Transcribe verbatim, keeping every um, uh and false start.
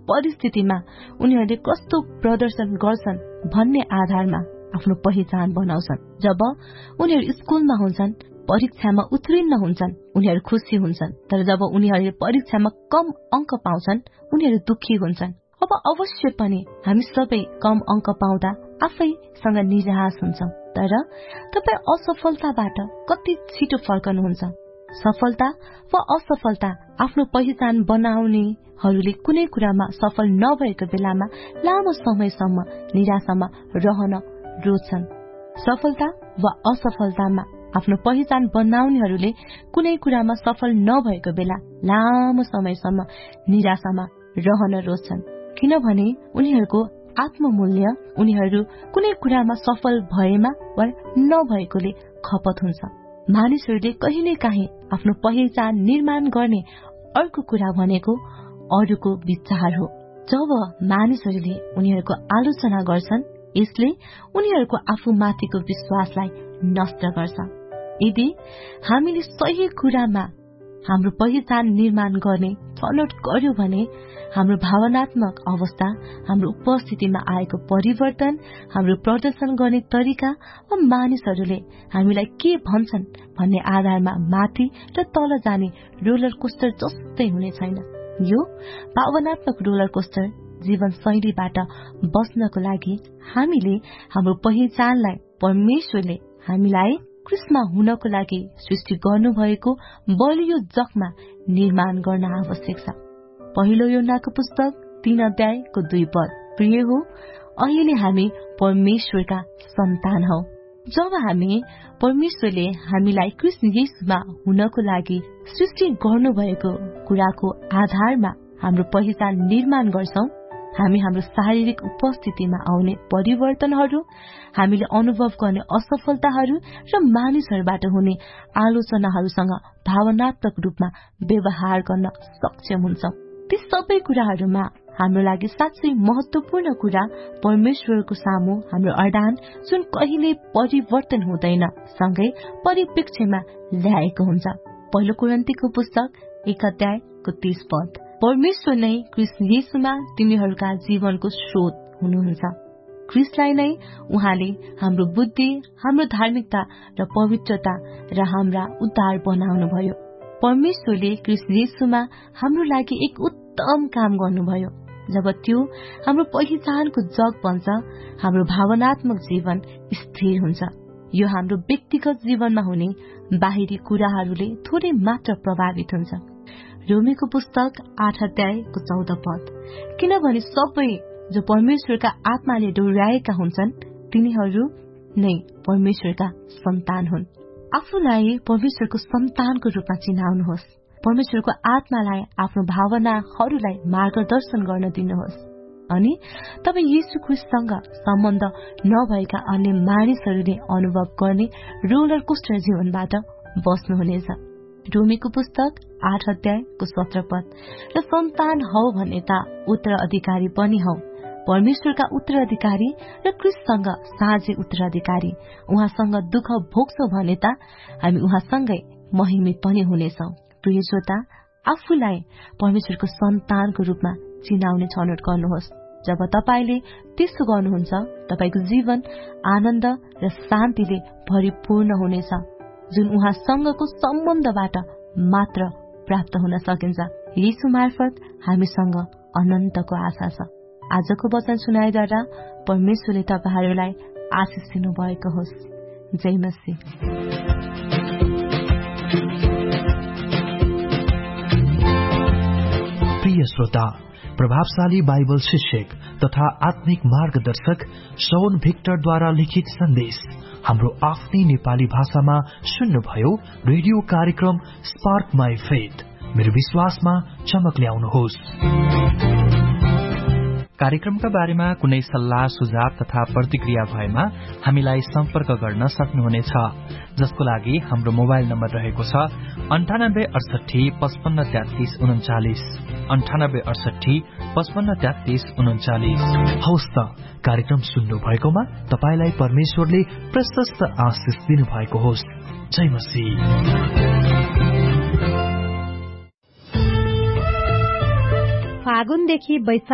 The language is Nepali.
परिस्थितिमा उनीहरूले कस्तो प्रदर्शन गर्छन् भन्ने आधारमा आफ्नो पहिचान बनाउँछन्। जब उनीहरू स्कुलमा हुन्छन्, परीक्षामा उत्तीर्ण हुन्छन्, उनीहरू खुसी हुन्छन्। तर जब उनीहरूले परीक्षामा कम अंक पाउँछन्, उनीहरू दुखी हुन्छन्। अब अवश्य पनि हामी सबै कम अंक पाउँदा आफैसँग निराश हुन्छौं। तर तपाई असफलताबाट कति छिटो फर्कनुहुन्छ? सफलता वा असफलता आफ्नो पहिचान बनाउनेहरूले कुनै कुरामा सफल नभएको बेलामा लामो समयसम्म निराशामा रहन रोज्छन्। सफलता वा असफलतामा आफ्नो पहिचान बनाउनेहरूले कुनै कुरामा सफल नभएको बेला लामो समयसम्म निराशामा रहन रोज्छन्, किनभने उनीहरूको आत्ममूल्य उनीहरू कुनै कुरामा सफल भएमा वा नभएकोले खपत हुन्छ। मानिसहरूले कहिलेकाहीँ आफ्नो पहिचान निर्माण गर्ने अर्को कुरा भनेको अरूको विचार हो। जब मानिसहरूले उनीहरूको आलोचना गर्छन्, यसले उनीहरूको आफूमाथिको विश्वासलाई नष्ट गर्छ। यदि हामीले सही कुरामा हाम्रो पहिचान निर्माण गर्ने छनौट गर्यो भने हाम्रो भावनात्मक अवस्था, हाम्रो उपस्थितिमा आएको परिवर्तन, हाम्रो प्रदर्शन गर्ने तरिका वा मानिसहरूले हामीलाई के भन्छन् भन्ने आधारमा माथि र तल जाने रोलर कोस्टर जस्तै हुने छैन। यो भावनात्मक रोलर कोस्टर जीवन शैलीबाट बच्नको लागि हामीले हाम्रो पहिचानलाई परमेश्वरले हामीलाई क्रिस्मा हुनको लागि सृष्टि गर्नुभएको बलियो जगमा निर्माण गर्न आवश्यक छ। पहिलो योनाको पुस्तक तीन अध्यायको दुई पद, प्रिय हो, अहिले हामी परमेश्वरका सन्तान हौ। जब हामी परमेश्वरले हामीलाई कृष्ण येशूमा हुनको लागि सृष्टि गर्नुभएको कुराको आधारमा हाम्रो पहिचान निर्माण गर्छौं, हामी हाम्रो शारीरिक उपस्थितिमा आउने परिवर्तनहरू, हामीले अनुभव गर्ने असफलताहरू र मानिसहरूबाट हुने आलोचनाहरूसँग भावनात्मक रूपमा व्यवहार गर्न सक्षम हुन्छौं। ती सबै कुराहरूमा हाम्रो लागि साँच्चै महत्वपूर्ण कुरा परमेश्वरको सामु हाम्रो अडान, जुन कहिले परिवर्तन हुँदैन, सँगै परिप्रेक्ष्यमा ल्याएको हुन्छ। पहिलो कोरिन्थीको पुस्तक एक अध्यायको तीस पद, परमेश्वर नै क्रिस्ट येशूमा तिमीहरूका जीवनको स्रोत हुनुहुन्छ। क्रिस्टलाई नै उहाँले हाम्रो बुद्धि, हाम्रो धार्मिकता र पवित्रता र हाम्रा उद्धार बनाउनुभयो। परमेश्वरले क्रिस्ट येशूमा हाम्रो लागि एक उत्तम काम गर्नुभयो। जब त्यो हाम्रो पहिचानको जग बन्छ, हाम्रो भावनात्मक जीवन स्थिर हुन्छ। यो हाम्रो व्यक्तिगत जीवनमा हुने बाहिरी कुराहरूले थोरै मात्र प्रभावित हुन्छ। रोमीको पुस्तक आठ अध्यायको चौध पद, किनभने सबै जो परमेश्वरका आत्माले डोर्याएका हुन्छन् तिनीहरू नै परमेश्वरका सन्तान हुन्। आफूलाई परमेश्वरको सन्तानको रूपमा चिनाउनुहोस्। परमेश्वरको आत्मालाई आफ्नो भावनाहरूलाई मार्गदर्शन गर्न दिनुहोस् अनि तपाईँ येशू ख्रीष्टसँग सम्बन्ध नभएका अन्य मानिसहरूले अनुभव गर्ने रोलर कोस्टर जीवनबाट बस्नुहुनेछ। रोमीको पुस्तक आठ अध्यायको सत्र पद, र सन्तान हौ भने त उत्तराधिकारी पनि हौ, परमेश्वरका उत्तराधिकारी र क्रिस्टसँग साझे उत्तराधिकारी। उहाँसँग दुःख भोग्छौ भने त हामी उहाँसँगै महिमित पनि हुनेछौं। प्रिय श्रोता, आफूलाई परमेश्वरको सन्तानको रूपमा चिनाउने छनौट गर्नुहोस्। जब तपाईले त्यसो गर्नुहुन्छ, तपाईको जीवन आनन्द र शान्तिले भरिपूर्ण हुनेछ, जुन उहाँसँगको सम्बन्धबाट मात्र प्राप्त हुन सकिन्छ। येशू मार्फत हामीसँग अनन्तको आशा छ। आजको वचन सुनाइद्वारा परमेश्वरले तपाईहरूलाई आशिष दिनु भएको होस्। जय मसीह। प्रिय श्रोता, प्रभावशाली बाइबल शिक्षक तथा आत्मिक मार्गदर्शक शौन भिक्टरद्वारा लिखित सन्देश हाम्रो आफ्नै नेपाली भाषामा सुन्नुभयो। रेडियो कार्यक्रम स्पार्क माई फेथ, मेरो विश्वासमा चमक ल्याउनुहोस्। कार्यक्रमका बारेमा कुनै सल्लाह, सुझाव तथा प्रतिक्रिया भएमा हामीलाई सम्पर्क गर्न सक्नुहुनेछ, जसको लागि हाम्रो मोबाइल नम्बर रहेको छ अन्ठानब्बे अडसठी पचपन्न तेत्तीस उन्चालिस अन्ठानब्बे अडसठी पचपन्न तेत्तीस उन्चालिस। हवस् त, कार्यक्रम सुन्नु भएकोमा तपाईलाई परमेश्वरले प्रशस्त आशिष दिनु भएको होस्। जय मसीह। फागुनदेखि वैशाख